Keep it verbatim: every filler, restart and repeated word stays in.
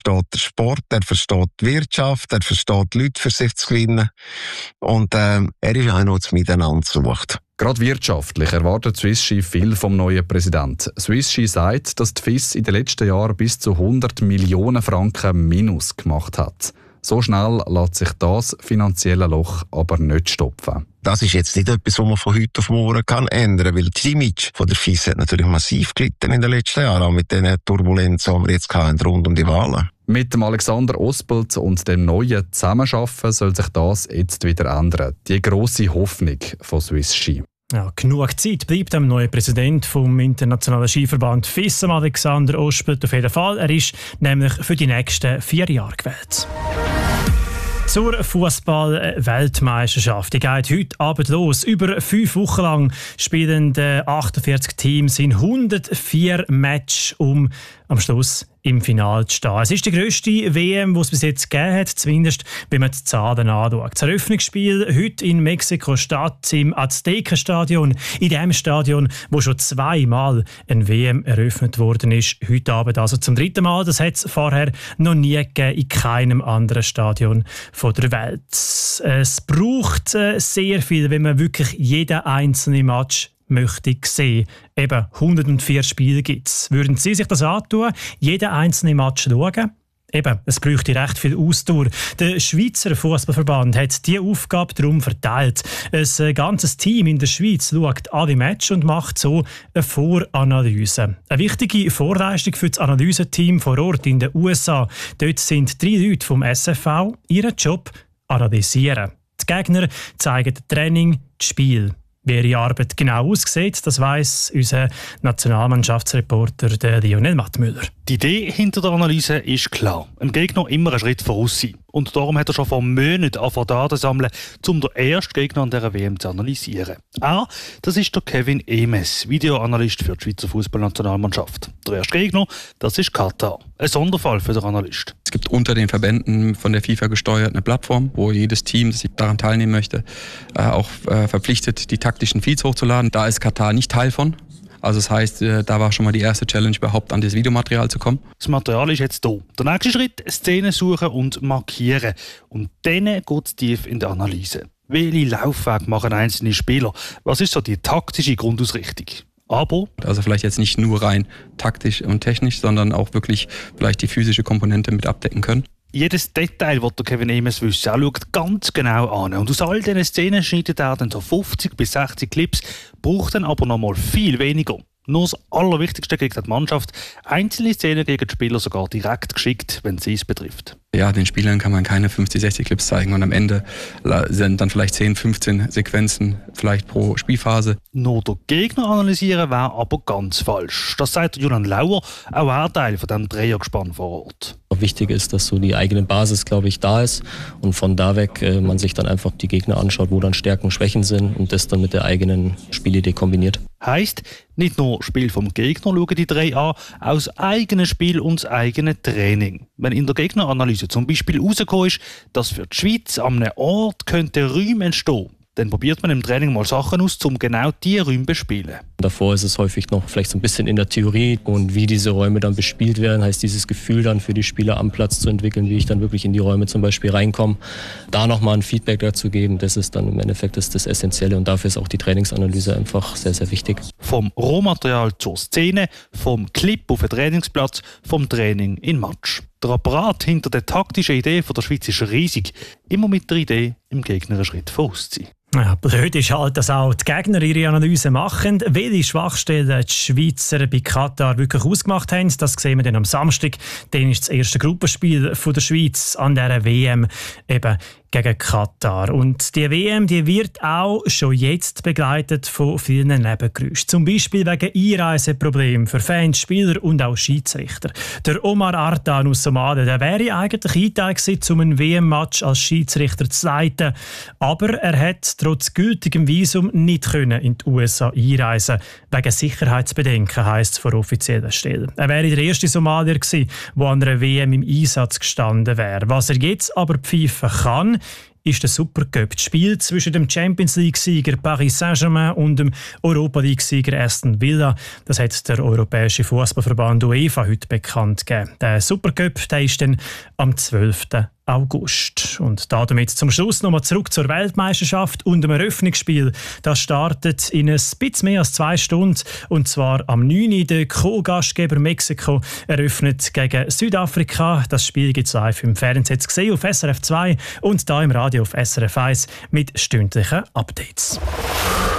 versteht den Sport, er versteht die Wirtschaft, er versteht die Leute für sich zu gewinnen. Und äh, er ist einer, der das Miteinander sucht. Gerade wirtschaftlich erwartet Swiss Ski viel vom neuen Präsidenten. Swiss Ski sagt, dass die F I S in den letzten Jahren bis zu hundert Millionen Franken Minus gemacht hat. So schnell lässt sich das finanzielle Loch aber nicht stopfen. Das ist jetzt nicht etwas, was man von heute auf morgen kann ändern kann, weil das Image von der F I S hat natürlich massiv gelitten in den letzten Jahren, auch mit den Turbulenzen, die wir jetzt hatten rund um die Wahlen. Mit dem Alexander Ospelt und dem neuen Zusammenarbeiten soll sich das jetzt wieder ändern. Die grosse Hoffnung von Swiss Ski. Ja, genug Zeit bleibt dem neuen Präsident vom Internationalen Skiverband F I S, Alexander Ospelt, auf jeden Fall. Er ist nämlich für die nächsten vier Jahre gewählt. Zur Fußball-Weltmeisterschaft. Die geht heute Abend los. Über fünf Wochen lang spielen die achtundvierzig Teams in hundertvier Matches, um am Schluss im Finale zu stehen. Es ist die grösste W M, die es bis jetzt gegeben hat, zumindest wenn man die Zahlen anschaut. Das Eröffnungsspiel heute in Mexiko-Stadt im Aztekenstadion, in dem Stadion, wo schon zweimal ein W M eröffnet worden ist. Heute Abend also zum dritten Mal. Das hat es vorher noch nie gegeben in keinem anderen Stadion von der Welt. Es braucht sehr viel, wenn man wirklich jeden einzelnen Match möchte sehen. Eben hundertvier Spiele gibt es. Würden Sie sich das antun, jeden einzelnen Match schauen? Eben, es bräuchte recht viel Ausdauer. Der Schweizer Fußballverband hat diese Aufgabe darum verteilt. Ein ganzes Team in der Schweiz schaut alle Matches und macht so eine Voranalyse. Eine wichtige Vorleistung für das Analyseteam vor Ort in den U S A. Dort sind drei Leute vom S F V. Ihren Job analysieren. Die Gegner zeigen das Training, das Spiel. Wie ihre Arbeit genau aussieht, das weiss unser Nationalmannschaftsreporter der Lionel Mattmüller. Die Idee hinter der Analyse ist klar. Ein Gegner immer einen Schritt voraus sein. Und darum hat er schon vor Monaten angefangen, Daten zu sammeln, um den ersten Gegner an dieser W M zu analysieren. Er, das ist der Kevin Emes, Videoanalyst für die Schweizer Fußballnationalmannschaft. Der erste Gegner, das ist Katar. Ein Sonderfall für den Analyst. Es gibt unter den Verbänden von der FIFA gesteuert eine Plattform, wo jedes Team, das daran teilnehmen möchte, auch verpflichtet, die taktischen Feeds hochzuladen. Da ist Katar nicht Teil von. Also das heisst, da war schon mal die erste Challenge, überhaupt an das Videomaterial zu kommen. Das Material ist jetzt da. Der nächste Schritt, Szenen suchen und markieren. Und dann geht es tief in die Analyse. Welche Laufwege machen einzelne Spieler? Was ist so die taktische Grundausrichtung? Aber also vielleicht jetzt nicht nur rein taktisch und technisch, sondern auch wirklich vielleicht die physische Komponente mit abdecken können. Jedes Detail, das der Kevin Emes wissen, er schaut ganz genau an. Und aus all diesen Szenen schneidet er dann so fünfzig bis sechzig Clips, braucht dann aber noch mal viel weniger. Nur das Allerwichtigste kriegt die Mannschaft. Einzelne Szenen gegen die Spieler sogar direkt geschickt, wenn sie es betrifft. Ja, den Spielern kann man keine fünfzig, sechzig Clips zeigen und am Ende sind dann vielleicht zehn, fünfzehn Sequenzen vielleicht pro Spielphase. Nur der Gegner analysieren wäre aber ganz falsch. Das sagt Julian Lauer, auch er Teil von diesem Dreiergespann vor Ort. Wichtig ist, dass so die eigene Basis, glaube ich, da ist und von da weg äh, man sich dann einfach die Gegner anschaut, wo dann Stärken und Schwächen sind und das dann mit der eigenen Spielidee kombiniert. Heisst, nicht nur Spiel vom Gegner schauen die drei an, auch das eigene Spiel und das eigene Training. Wenn in der Gegneranalyse zum Beispiel rausgekommen ist, dass für die Schweiz an einem Ort könnte Räume entstehen, dann probiert man im Training mal Sachen aus, um genau diese Räume zu bespielen. Davor ist es häufig noch vielleicht so ein bisschen in der Theorie und wie diese Räume dann bespielt werden, heißt dieses Gefühl dann für die Spieler am Platz zu entwickeln, wie ich dann wirklich in die Räume zum Beispiel reinkomme, da nochmal ein Feedback dazu geben, das ist dann im Endeffekt das, das Essentielle und dafür ist auch die Trainingsanalyse einfach sehr, sehr wichtig. Vom Rohmaterial zur Szene, vom Clip auf den Trainingsplatz, vom Training in Match. Der Apparat hinter der taktischen Idee von der Schweiz ist riesig, immer mit der Idee, im Gegner einen Schritt voraus zu sein. Ja, blöd ist halt, dass auch die Gegner ihre Analyse machen. Welche Schwachstellen die Schweizer bei Katar wirklich ausgemacht haben, das sehen wir dann am Samstag. Dann ist das erste Gruppenspiel von der Schweiz an dieser W M eben gegen Katar. Und die W M die wird auch schon jetzt begleitet von vielen Nebengeräuschen. Zum Beispiel wegen Einreiseproblemen für Fans, Spieler und auch Schiedsrichter. Der Omar Artan aus Somalia, der wäre eigentlich eingeteilt gewesen, um ein W M-Match als Schiedsrichter zu leiten. Aber er hat trotz gültigem Visum nicht können in die U S A einreisen. Wegen Sicherheitsbedenken, heisst es von offizieller Stelle. Er wäre der erste Somalier gewesen, der an einer W M im Einsatz gestanden wäre. Was er jetzt aber pfeifen kann, ist der Supercup. Das Spiel zwischen dem Champions League-Sieger Paris Saint-Germain und dem Europa League-Sieger Aston Villa. Das hat der Europäische Fußballverband UEFA heute bekannt gegeben. Der Supercup, der ist dann am zwölften August. Und damit zum Schluss nochmal zurück zur Weltmeisterschaft und dem Eröffnungsspiel. Das startet in ein bisschen mehr als zwei Stunden. Und zwar am neunten Der Co-Gastgeber Mexiko eröffnet gegen Südafrika. Das Spiel gibt es live im Fernsehen zu sehen auf S R F zwei und da im Radio auf S R F eins mit stündlichen Updates.